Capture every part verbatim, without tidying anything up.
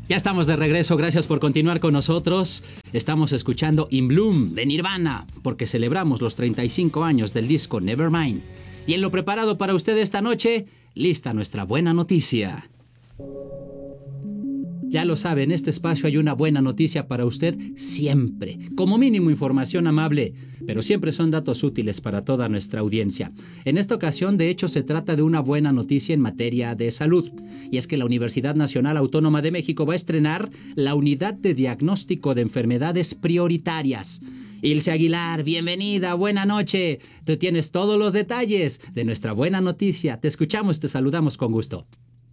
Ya estamos de regreso, gracias por continuar con nosotros. Estamos escuchando In Bloom de Nirvana, porque celebramos los treinta y cinco años del disco Nevermind. Y en lo preparado para usted esta noche, lista nuestra buena noticia. Ya lo sabe, en este espacio hay una buena noticia para usted siempre. Como mínimo información amable, pero siempre son datos útiles para toda nuestra audiencia. En esta ocasión, de hecho, se trata de una buena noticia en materia de salud. Y es que la Universidad Nacional Autónoma de México va a estrenar la Unidad de Diagnóstico de Enfermedades Prioritarias. Ilse Aguilar, bienvenida, buena noche. Tú tienes todos los detalles de nuestra buena noticia. Te escuchamos, te saludamos con gusto.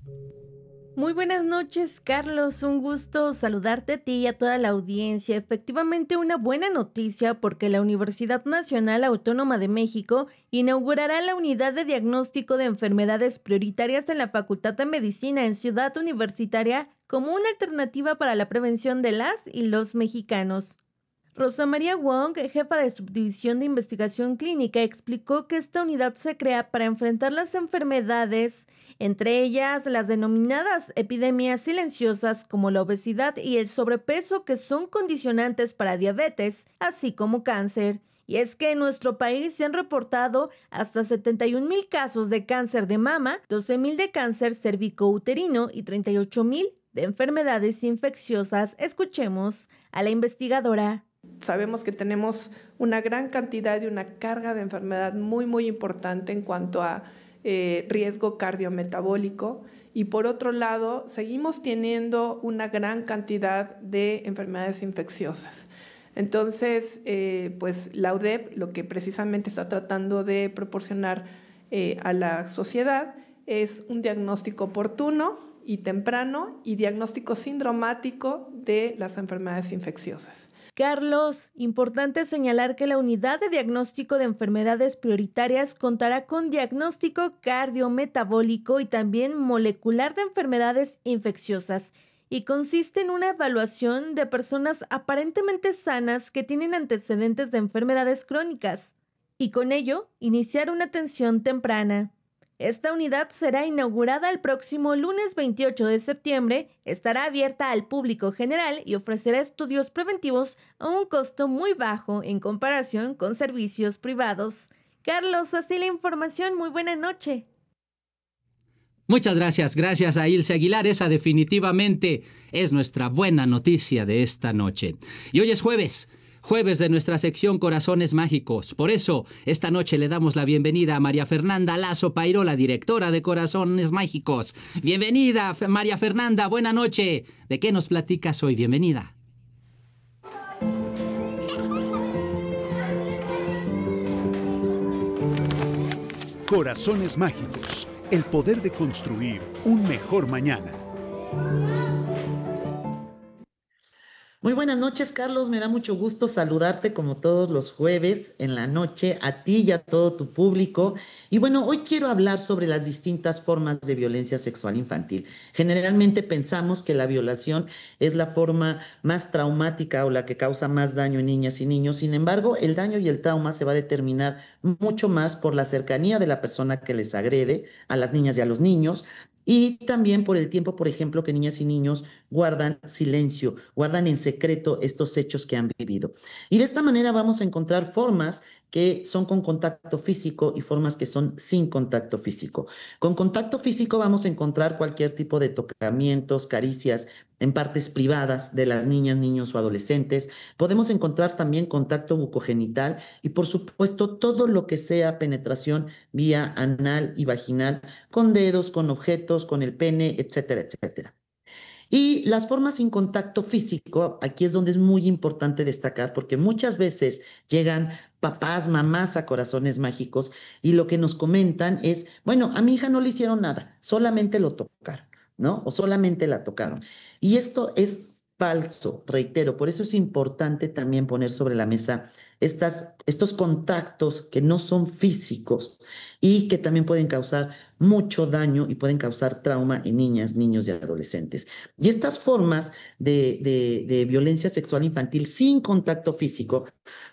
Muy buenas noches, Carlos. Un gusto saludarte a ti y a toda la audiencia. Efectivamente, una buena noticia porque la Universidad Nacional Autónoma de México inaugurará la Unidad de Diagnóstico de Enfermedades Prioritarias en la Facultad de Medicina en Ciudad Universitaria como una alternativa para la prevención de las y los mexicanos. Rosa María Wong, jefa de Subdivisión de Investigación Clínica, explicó que esta unidad se crea para enfrentar las enfermedades, entre ellas las denominadas epidemias silenciosas como la obesidad y el sobrepeso, que son condicionantes para diabetes, así como cáncer. Y es que en nuestro país se han reportado hasta setenta y un mil casos de cáncer de mama, doce mil de cáncer cervicouterino y treinta y ocho mil de enfermedades infecciosas. Escuchemos a la investigadora. Sabemos que tenemos una gran cantidad y una carga de enfermedad muy, muy importante en cuanto a eh, riesgo cardiometabólico, y por otro lado, seguimos teniendo una gran cantidad de enfermedades infecciosas. Entonces, eh, pues la U D E P lo que precisamente está tratando de proporcionar eh, a la sociedad es un diagnóstico oportuno y temprano y diagnóstico sindromático de las enfermedades infecciosas. Carlos, importante señalar que la Unidad de Diagnóstico de Enfermedades Prioritarias contará con diagnóstico cardiometabólico y también molecular de enfermedades infecciosas, y consiste en una evaluación de personas aparentemente sanas que tienen antecedentes de enfermedades crónicas, y con ello iniciar una atención temprana. Esta unidad será inaugurada el próximo lunes veintiocho de septiembre, estará abierta al público general y ofrecerá estudios preventivos a un costo muy bajo en comparación con servicios privados. Carlos, así la información. Muy buena noche. Muchas gracias, gracias a Ilse Aguilar. Esa definitivamente es nuestra buena noticia de esta noche. Y hoy es jueves. Jueves de nuestra sección Corazones Mágicos. Por eso, esta noche le damos la bienvenida a María Fernanda Lazo Pairó, la directora de Corazones Mágicos. Bienvenida, María Fernanda, buena noche. ¿De qué nos platicas hoy? Bienvenida. Corazones Mágicos, el poder de construir un mejor mañana. Muy buenas noches, Carlos. Me da mucho gusto saludarte como todos los jueves en la noche, a ti y a todo tu público. Y bueno, hoy quiero hablar sobre las distintas formas de violencia sexual infantil. Generalmente pensamos que la violación es la forma más traumática o la que causa más daño en niñas y niños. Sin embargo, el daño y el trauma se va a determinar mucho más por la cercanía de la persona que les agrede, a las niñas y a los niños, y también por el tiempo, por ejemplo, que niñas y niños guardan silencio, guardan en secreto estos hechos que han vivido. Y de esta manera vamos a encontrar formas que son con contacto físico y formas que son sin contacto físico. Con contacto físico vamos a encontrar cualquier tipo de tocamientos, caricias en partes privadas de las niñas, niños o adolescentes. Podemos encontrar también contacto bucogenital y, por supuesto, todo lo que sea penetración vía anal y vaginal, con dedos, con objetos, con el pene, etcétera, etcétera. Y las formas sin contacto físico, aquí es donde es muy importante destacar, porque muchas veces llegan papás, mamás a Corazones Mágicos y lo que nos comentan es, bueno, a mi hija no le hicieron nada, solamente lo tocaron, ¿no? O solamente la tocaron. Y esto es falso, reitero, por eso es importante también poner sobre la mesa estas, estos contactos que no son físicos y que también pueden causar mucho daño y pueden causar trauma en niñas, niños y adolescentes. Y estas formas de, de, de violencia sexual infantil sin contacto físico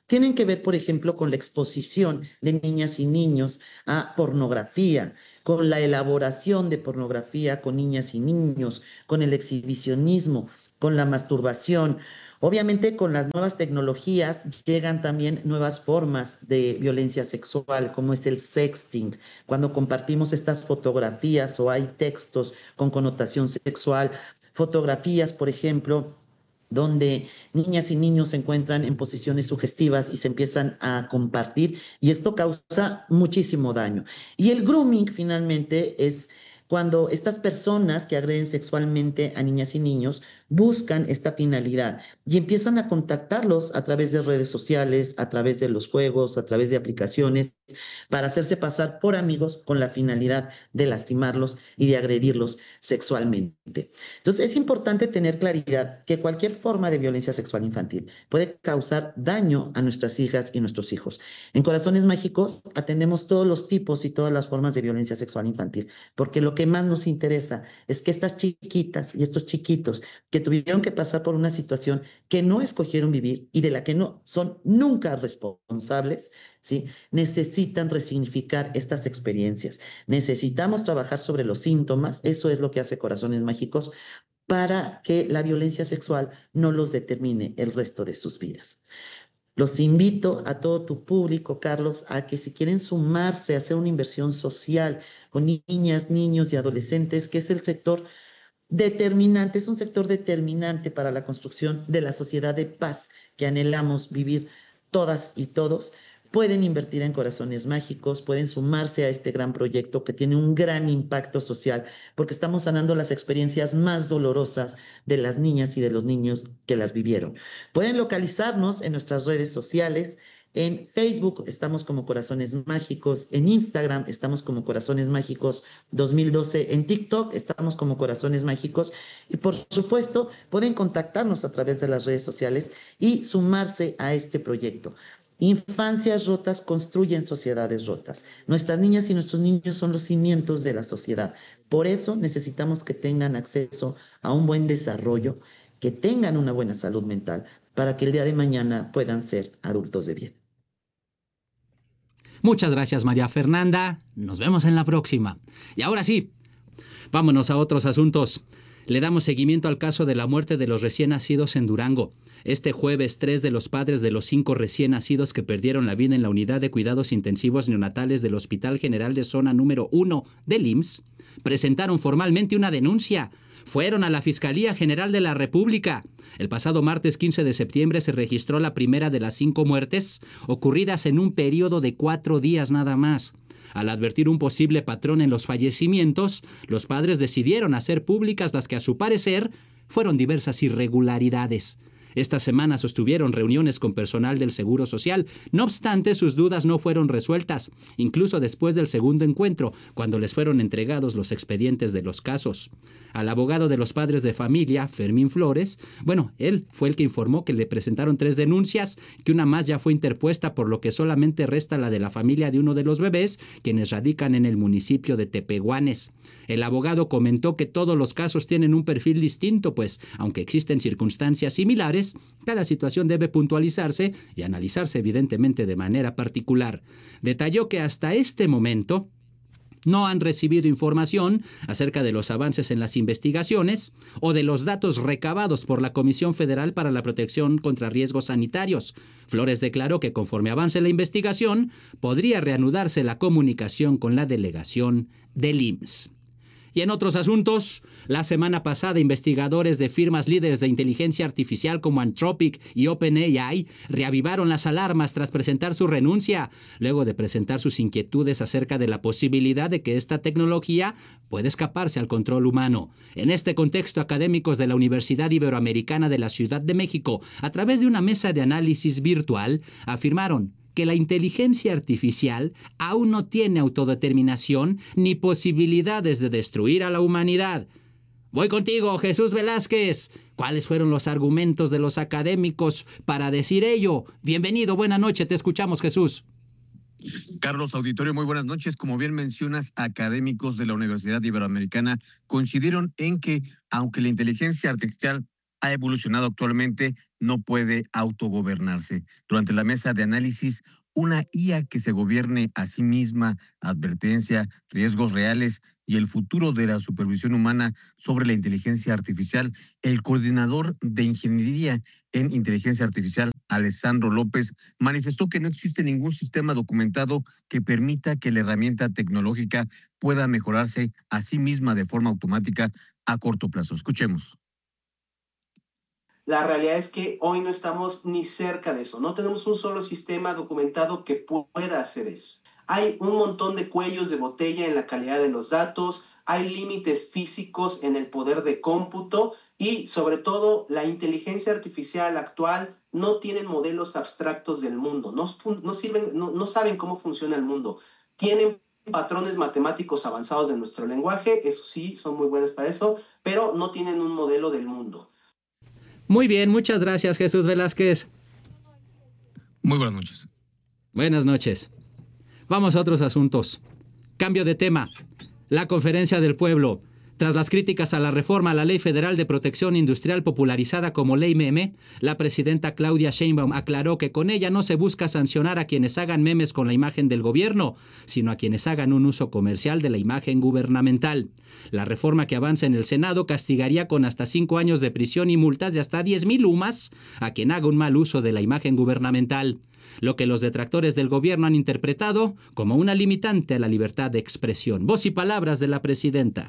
tienen que ver, por ejemplo, con la exposición de niñas y niños a pornografía, con la elaboración de pornografía con niñas y niños, con el exhibicionismo, con la masturbación. Obviamente, con las nuevas tecnologías llegan también nuevas formas de violencia sexual, como es el sexting, cuando compartimos estas fotografías o hay textos con connotación sexual, fotografías, por ejemplo, donde niñas y niños se encuentran en posiciones sugestivas y se empiezan a compartir, y esto causa muchísimo daño. Y el grooming finalmente es cuando estas personas que agreden sexualmente a niñas y niños buscan esta finalidad y empiezan a contactarlos a través de redes sociales, a través de los juegos, a través de aplicaciones, para hacerse pasar por amigos con la finalidad de lastimarlos y de agredirlos sexualmente. Entonces, es importante tener claridad que cualquier forma de violencia sexual infantil puede causar daño a nuestras hijas y nuestros hijos. En Corazones Mágicos atendemos todos los tipos y todas las formas de violencia sexual infantil, porque lo que más nos interesa es que estas chiquitas y estos chiquitos que tuvieron que pasar por una situación que no escogieron vivir y de la que no son nunca responsables, ¿sí?, necesitan resignificar estas experiencias. Necesitamos trabajar sobre los síntomas, eso es lo que hace Corazones Mágicos, para que la violencia sexual no los determine el resto de sus vidas. Los invito a todo tu público, Carlos, a que si quieren sumarse a hacer una inversión social con niñas, niños y adolescentes, que es el sector determinante, es un sector determinante para la construcción de la sociedad de paz que anhelamos vivir todas y todos, pueden invertir en Corazones Mágicos, pueden sumarse a este gran proyecto que tiene un gran impacto social, porque estamos sanando las experiencias más dolorosas de las niñas y de los niños que las vivieron. Pueden localizarnos en nuestras redes sociales. En Facebook estamos como Corazones Mágicos, en Instagram estamos como Corazones Mágicos dos mil doce, en TikTok estamos como Corazones Mágicos y por supuesto pueden contactarnos a través de las redes sociales y sumarse a este proyecto. Infancias rotas construyen sociedades rotas. Nuestras niñas y nuestros niños son los cimientos de la sociedad. Por eso necesitamos que tengan acceso a un buen desarrollo, que tengan una buena salud mental, para que el día de mañana puedan ser adultos de bien. Muchas gracias, María Fernanda. Nos vemos en la próxima. Y ahora sí, vámonos a otros asuntos. Le damos seguimiento al caso de la muerte de los recién nacidos en Durango. Este jueves, tres de los padres de los cinco recién nacidos que perdieron la vida en la unidad de cuidados intensivos neonatales del Hospital General de Zona número uno del I M S S presentaron formalmente una denuncia. Fueron a la Fiscalía General de la República. El pasado martes quince de septiembre se registró la primera de las cinco muertes ocurridas en un periodo de cuatro días nada más. Al advertir un posible patrón en los fallecimientos, los padres decidieron hacer públicas las que a su parecer fueron diversas irregularidades. Esta semana sostuvieron reuniones con personal del Seguro Social. No obstante, sus dudas no fueron resueltas, incluso después del segundo encuentro, cuando les fueron entregados los expedientes de los casos. Al abogado de los padres de familia, Fermín Flores, bueno, él fue el que informó que le presentaron tres denuncias, que una más ya fue interpuesta, por lo que solamente resta la de la familia de uno de los bebés, quienes radican en el municipio de Tepehuanes. El abogado comentó que todos los casos tienen un perfil distinto, pues, aunque existen circunstancias similares, cada situación debe puntualizarse y analizarse evidentemente de manera particular. Detalló que hasta este momento no han recibido información acerca de los avances en las investigaciones o de los datos recabados por la Comisión Federal para la Protección contra Riesgos Sanitarios. Flores declaró que conforme avance la investigación, podría reanudarse la comunicación con la delegación del I M S S. Y en otros asuntos, la semana pasada investigadores de firmas líderes de inteligencia artificial como Anthropic y OpenAI reavivaron las alarmas tras presentar su renuncia, luego de presentar sus inquietudes acerca de la posibilidad de que esta tecnología puede escaparse al control humano. En este contexto, académicos de la Universidad Iberoamericana de la Ciudad de México, a través de una mesa de análisis virtual, afirmaron que la inteligencia artificial aún no tiene autodeterminación ni posibilidades de destruir a la humanidad. Voy contigo, Jesús Velázquez. ¿Cuáles fueron los argumentos de los académicos para decir ello? Bienvenido, buena noche, te escuchamos, Jesús. Carlos, auditorio, muy buenas noches. Como bien mencionas, académicos de la Universidad Iberoamericana coincidieron en que, aunque la inteligencia artificial ha evolucionado actualmente, no puede autogobernarse. Durante la mesa de análisis, una I A que se gobierne a sí misma, advertencia, riesgos reales y el futuro de la supervisión humana sobre la inteligencia artificial, el coordinador de ingeniería en inteligencia artificial, Alessandro López, manifestó que no existe ningún sistema documentado que permita que la herramienta tecnológica pueda mejorarse a sí misma de forma automática a corto plazo. Escuchemos. La realidad es que hoy no estamos ni cerca de eso. No tenemos un solo sistema documentado que pueda hacer eso. Hay un montón de cuellos de botella en la calidad de los datos, hay límites físicos en el poder de cómputo y, sobre todo, la inteligencia artificial actual no tienen modelos abstractos del mundo, no, no, sirven, no, no saben cómo funciona el mundo. Tienen patrones matemáticos avanzados de nuestro lenguaje, eso sí, son muy buenos para eso, pero no tienen un modelo del mundo. Muy bien, muchas gracias, Jesús Velázquez. Muy buenas noches. Buenas noches. Vamos a otros asuntos. Cambio de tema. La Conferencia del Pueblo. Tras las críticas a la reforma a la Ley Federal de Protección Industrial popularizada como Ley Meme, la presidenta Claudia Sheinbaum aclaró que con ella no se busca sancionar a quienes hagan memes con la imagen del gobierno, sino a quienes hagan un uso comercial de la imagen gubernamental. La reforma que avanza en el Senado castigaría con hasta cinco años de prisión y multas de hasta diez mil UMAS a quien haga un mal uso de la imagen gubernamental, lo que los detractores del gobierno han interpretado como una limitante a la libertad de expresión. Voz y palabras de la presidenta.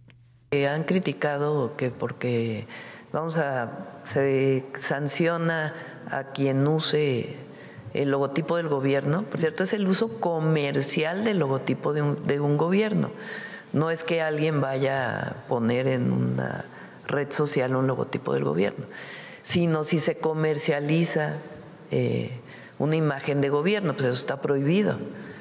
Han criticado que porque vamos a se sanciona a quien use el logotipo del gobierno. Por cierto, es el uso comercial del logotipo de un, de un gobierno. No es que alguien vaya a poner en una red social un logotipo del gobierno, sino si se comercializa eh, una imagen de gobierno, pues eso está prohibido.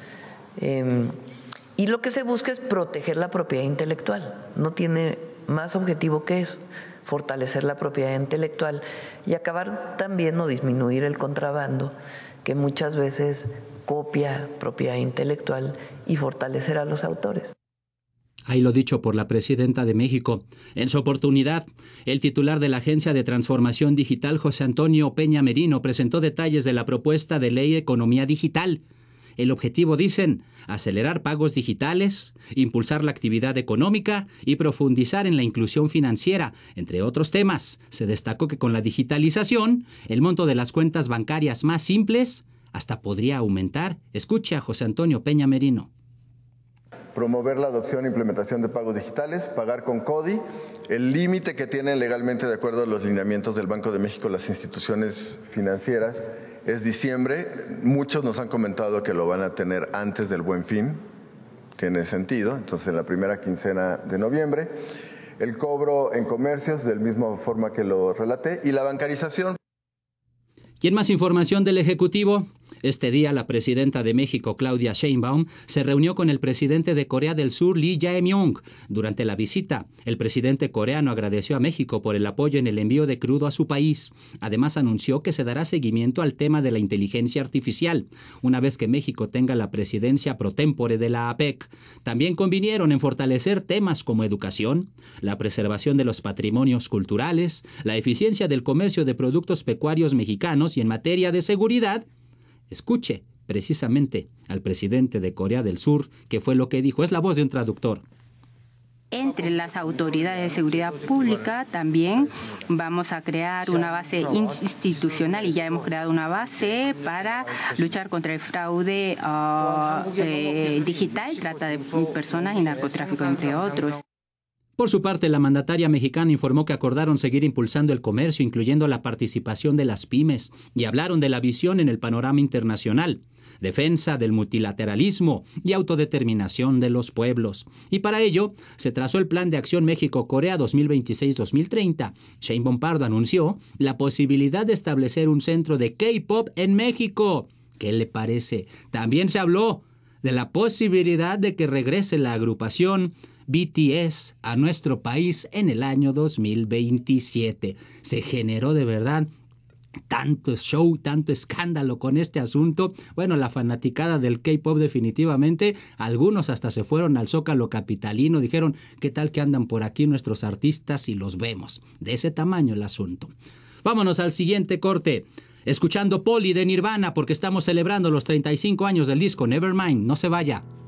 Eh, Y lo que se busca es proteger la propiedad intelectual. No tiene más objetivo que eso, fortalecer la propiedad intelectual y acabar también o disminuir el contrabando que muchas veces copia propiedad intelectual y fortalecer a los autores. Ahí lo dicho por la presidenta de México. En su oportunidad, el titular de la Agencia de Transformación Digital, José Antonio Peña Merino, presentó detalles de la propuesta de ley Economía Digital. El objetivo, dicen, acelerar pagos digitales, impulsar la actividad económica y profundizar en la inclusión financiera, entre otros temas. Se destacó que con la digitalización, el monto de las cuentas bancarias más simples hasta podría aumentar. Escucha a José Antonio Peña Merino. Promover la adopción e implementación de pagos digitales, pagar con CODI, el límite que tienen legalmente de acuerdo a los lineamientos del Banco de México las instituciones financieras es diciembre. Muchos nos han comentado que lo van a tener antes del Buen Fin, tiene sentido, entonces en la primera quincena de noviembre. El cobro en comercios, de la misma forma que lo relaté, y la bancarización. Y en más información del Ejecutivo, este día la presidenta de México, Claudia Sheinbaum, se reunió con el presidente de Corea del Sur, Lee Jae-myung. Durante la visita, el presidente coreano agradeció a México por el apoyo en el envío de crudo a su país. Además, anunció que se dará seguimiento al tema de la inteligencia artificial, una vez que México tenga la presidencia pro tempore de la APEC. También convinieron en fortalecer temas como educación, la preservación de los patrimonios culturales, la eficiencia del comercio de productos pecuarios mexicanos y en materia de seguridad. Escuche precisamente al presidente de Corea del Sur, que fue lo que dijo. Es la voz de un traductor. Entre las autoridades de seguridad pública también vamos a crear una base institucional y ya hemos creado una base para luchar contra el fraude uh, eh, digital, trata de personas y narcotráfico, entre otros. Por su parte, la mandataria mexicana informó que acordaron seguir impulsando el comercio, incluyendo la participación de las pymes, y hablaron de la visión en el panorama internacional, defensa del multilateralismo y autodeterminación de los pueblos. Y para ello, se trazó el Plan de Acción México-Corea dos mil veintiséis a dos mil treinta. Sheinbaum Pardo anunció la posibilidad de establecer un centro de K-pop en México. ¿Qué le parece? También se habló de la posibilidad de que regrese la agrupación B T S a nuestro país en el año dos mil veintisiete. Se generó de verdad tanto show, tanto escándalo con este asunto. Bueno, la fanaticada del K-pop definitivamente, algunos hasta se fueron al Zócalo capitalino, dijeron, ¿qué tal que andan por aquí nuestros artistas y los vemos? De ese tamaño el asunto. Vámonos al siguiente corte. Escuchando Poli de Nirvana porque estamos celebrando los treinta y cinco años del disco Nevermind. No se vaya.